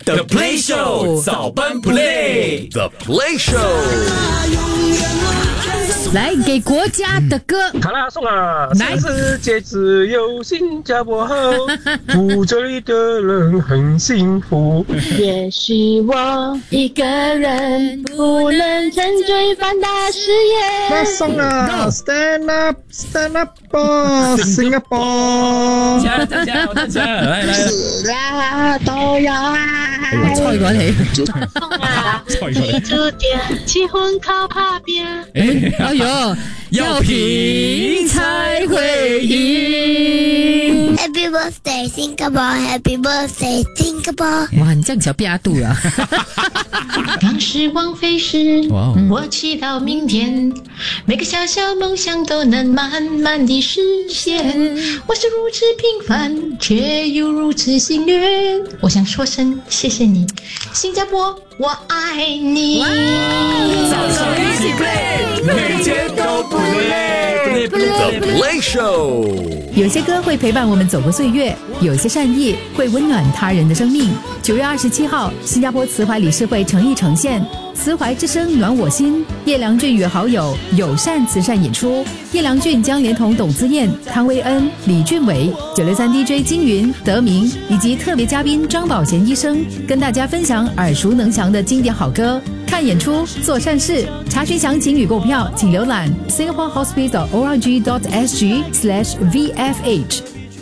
The Play Show 早班 Play，The Play Show。 来给国家的歌， 卡拉颂啊！全世界只有新加坡好，住这里的人很幸福。 也许我一个人不能成就繁大事业。 卡拉颂啊 ！Stand up, stand up, Singapore！ 大家好，来， 是啊，都要爱。 菜過你， 送啊！记住点，结婚靠打拼。 哎呦，要拼才会赢。 Happy birthday Singapore, Happy birthday Singapore。 哇，你这样小憋肚啊！ 当时光飞逝，我祈祷明天，每个小小梦想都能慢慢地实现。我是如此平凡，却又如此幸运。我想说声谢谢你，新加坡，我爱你。 早上一起 play， 每天都不累。 The Play Show。 有些歌会陪伴我们走过岁月，有些善意会温暖他人的生命。9月27号，新加坡慈怀理事会诚意呈现慈怀之声暖我心，叶良俊与好友友善慈善演出。叶良俊将连同董自燕、汤威恩、李俊伟、963 DJ 金云、德明以及特别嘉宾张宝贤医生，跟大家分享耳熟能详的经典好歌。看演出，做善事。查询详情与购票，请浏览 singaporehospital.org.sg/VFH。